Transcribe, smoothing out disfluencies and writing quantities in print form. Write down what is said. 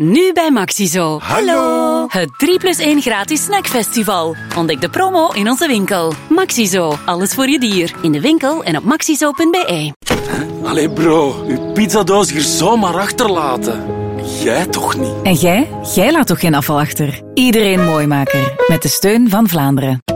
Nu bij Maxizo. Hallo. Het 3+1 gratis snackfestival. Ontdek de promo in onze winkel. Maxizo, alles voor je dier. In de winkel en op maxizo.be. Allee bro, uw pizzadoos hier zomaar achterlaten. Jij toch niet? En jij? Jij laat toch geen afval achter? Iedereen Mooimaker. Met de steun van Vlaanderen.